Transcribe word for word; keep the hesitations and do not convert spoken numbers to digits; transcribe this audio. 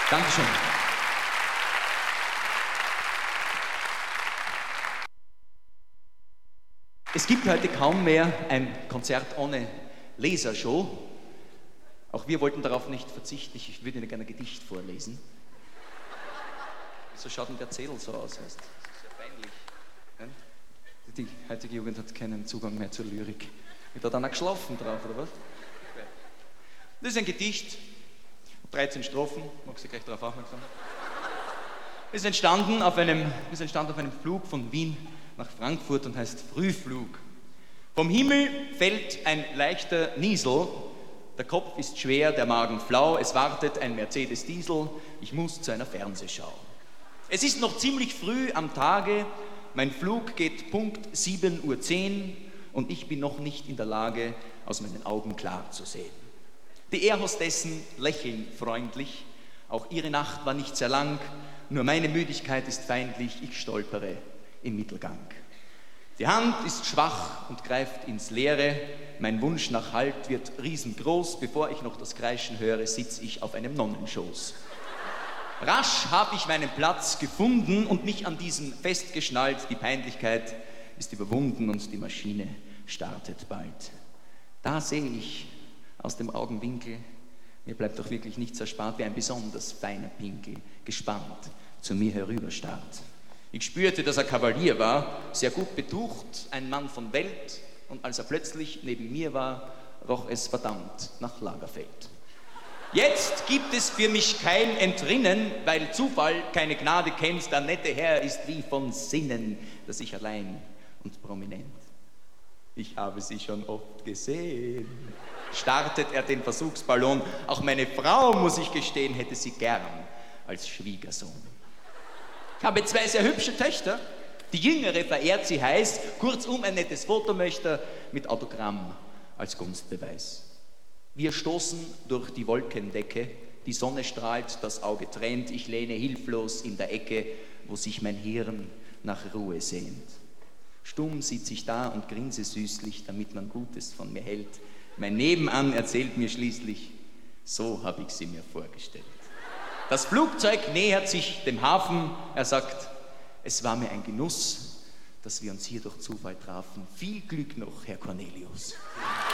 Dankeschön. Es gibt heute kaum mehr ein Konzert ohne Lesershow. Auch wir wollten darauf nicht verzichten. Ich würde Ihnen gerne ein Gedicht vorlesen. So schaut denn der Zettel so aus, heißt. Das ist ja peinlich. Die heutige Jugend hat keinen Zugang mehr zur Lyrik. Wird da dann auch geschlafen drauf, oder was? Das ist ein Gedicht, dreizehn Strophen, mag Sie gleich darauf aufmerksam machen. Es ist entstanden auf einem, ist entstanden auf einem Flug von Wien nach Frankfurt und heißt Frühflug. Vom Himmel fällt ein leichter Niesel, der Kopf ist schwer, der Magen flau, es wartet ein Mercedes-Diesel, ich muss zu einer Fernsehschau. Es ist noch ziemlich früh am Tage, mein Flug geht Punkt sieben Uhr zehn und ich bin noch nicht in der Lage, aus meinen Augen klar zu sehen. Die Airhostessen lächeln freundlich, auch ihre Nacht war nicht sehr lang, nur meine Müdigkeit ist feindlich, ich stolpere im Mittelgang. Die Hand ist schwach und greift ins Leere, mein Wunsch nach Halt wird riesengroß, bevor ich noch das Kreischen höre, sitze ich auf einem Nonnenschoß. Rasch habe ich meinen Platz gefunden und mich an diesem festgeschnallt, die Peinlichkeit ist überwunden und die Maschine startet bald. Da sehe ich aus dem Augenwinkel, mir bleibt doch wirklich nichts erspart, wie ein besonders feiner Pinkel, gespannt zu mir herüberstarrt. Ich spürte, dass er Kavalier war, sehr gut betucht, ein Mann von Welt, und als er plötzlich neben mir war, roch es verdammt nach Lagerfeld. Jetzt gibt es für mich kein Entrinnen, weil Zufall keine Gnade kennt, der nette Herr ist wie von Sinnen, dass ich allein und prominent. Ich habe sie schon oft gesehen. Startet er den Versuchsballon, auch meine Frau, muss ich gestehen, hätte sie gern als Schwiegersohn. Ich habe zwei sehr hübsche Töchter, die jüngere verehrt sie heiß, kurzum ein nettes Foto möchte er mit Autogramm als Gunstbeweis. Wir stoßen durch die Wolkendecke, die Sonne strahlt, das Auge tränt, ich lehne hilflos in der Ecke, wo sich mein Hirn nach Ruhe sehnt. Stumm sitze ich da und grinse süßlich, damit man Gutes von mir hält. Mein Nebenan erzählt mir schließlich, so habe ich sie mir vorgestellt. Das Flugzeug nähert sich dem Hafen, er sagt, es war mir ein Genuss, dass wir uns hier durch Zufall trafen. Viel Glück noch, Herr Cornelius.